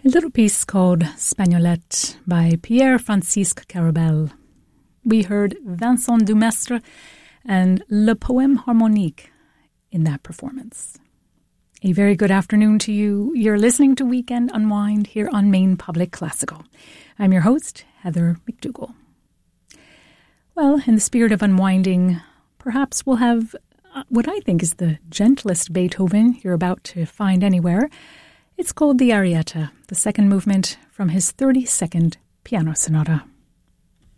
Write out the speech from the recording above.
A little piece called Spagnolette by Pierre-Francisque Carabel. We heard Vincent Dumestre and Le Poème Harmonique in that performance. A very good afternoon to you. You're listening to Weekend Unwind here on Maine Public Classical. I'm your host, Heather McDougall. Well, in the spirit of unwinding, perhaps we'll have what I think is the gentlest Beethoven you're about to find anywhere. It's called the Arietta, the second movement from his 32nd Piano Sonata.